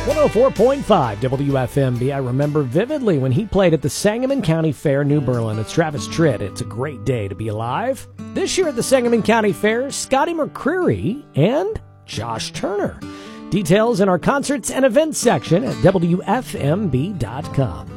104.5 WFMB. I remember vividly when he played at the Sangamon County Fair, New Berlin. It's Travis Tritt. It's a great day to be alive. This year at the Sangamon County Fair, Scotty McCreery and Josh Turner. Details in our concerts and events section at WFMB.com.